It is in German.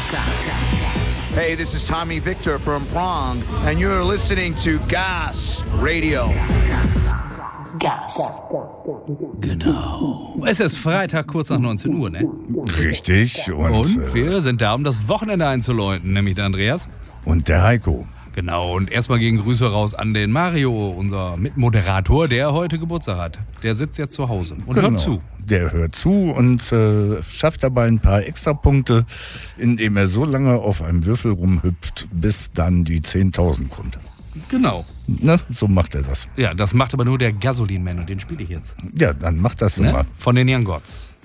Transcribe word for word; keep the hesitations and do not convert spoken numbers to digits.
Hey, this is Tommy Victor from Prong, and you're listening to Gas Radio. Gas. Genau. Es ist Freitag, kurz nach neunzehn Uhr, ne? Richtig. Und, Und wir sind da, um das Wochenende einzuläuten, nämlich der Andreas. Und der Heiko. Genau, und erstmal gehen Grüße raus an den Mario, unser Mitmoderator, der heute Geburtstag hat. Der sitzt jetzt zu Hause und Genau. hört zu. Der hört zu und äh, schafft dabei ein paar Extrapunkte, indem er so lange auf einem Würfel rumhüpft, bis dann die zehntausend kommt. Genau. Ne? So macht er das. Ja, das macht aber nur der Gasoline Man und den spiele ich jetzt. Ja, dann macht das doch Ne? mal. Von den Young Gods.